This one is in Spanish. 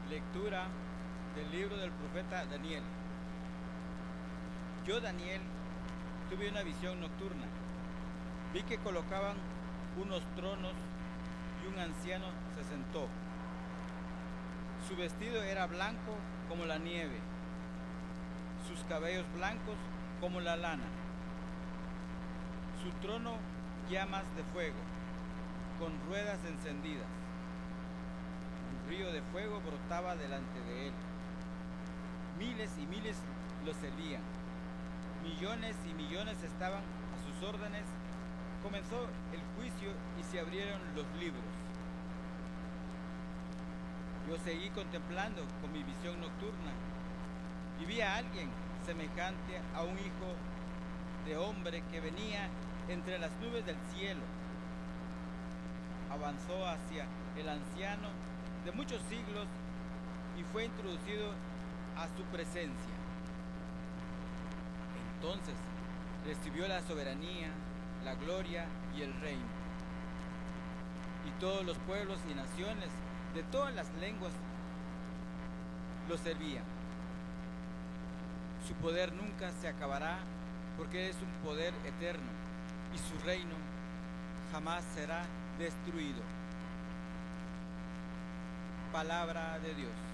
Lectura del libro del profeta Daniel. Yo, Daniel, tuve una visión nocturna. Vi que colocaban unos tronos y un anciano se sentó. Su vestido era blanco como la nieve, sus cabellos blancos como la lana. Su trono llamas de fuego, con ruedas encendidas. Un río de fuego brotaba delante de él. Miles y miles lo servían. Millones y millones estaban a sus órdenes. Comenzó el juicio y se abrieron los libros. Yo seguí contemplando con mi visión nocturna y vi a alguien semejante a un hijo de hombre que venía entre las nubes del cielo. Avanzó hacia el anciano de muchos siglos y fue introducido a su presencia. Entonces recibió la soberanía, la gloria y el reino. Y todos los pueblos y naciones de todas las lenguas lo servían. Su poder nunca se acabará porque es un poder eterno y su reino jamás será destruido. Palabra de Dios.